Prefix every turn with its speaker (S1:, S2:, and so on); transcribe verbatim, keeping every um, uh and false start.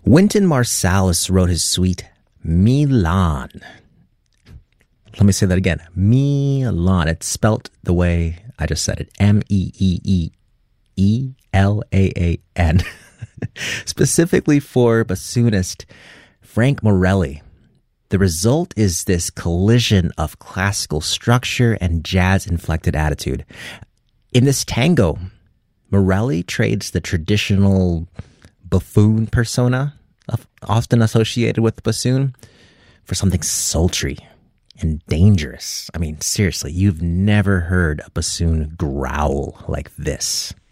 S1: Wynton Marsalis wrote his suite Milan. Let me say that again. Milan. It's spelt the way I just said it. M E E E E L A A N. Specifically for bassoonist Frank Morelli. The result is this collision of classical structure and jazz-inflected attitude. In this tango, Morelli trades the traditional buffoon persona, often associated with the bassoon, for something sultry and dangerous. I mean, seriously, you've never heard a bassoon growl like this.